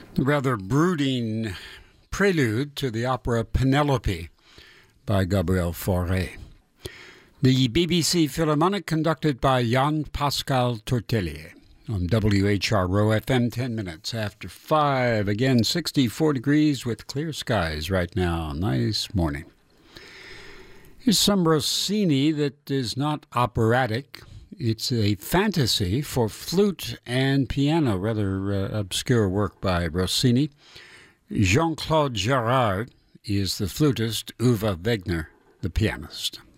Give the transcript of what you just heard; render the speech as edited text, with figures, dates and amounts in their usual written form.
The rather brooding prelude to the opera Penelope by Gabriel Fauré. The BBC Philharmonic conducted by Jean-Pascal Tortelier on WHRO FM 10 minutes after 5. Again, 64 degrees with clear skies right now. Nice morning. Here's some Rossini that is not operatic. It's a fantasy for flute and piano, rather obscure work by Rossini. Jean-Claude Gerard is the flutist, Uwe Wegner the pianist.